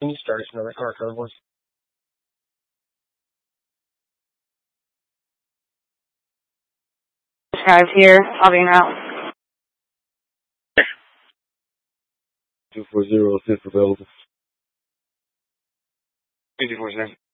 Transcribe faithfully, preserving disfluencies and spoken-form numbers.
Can you start us another car code voice? Guys here, I'll be out. two four zero, assist available. two four zero.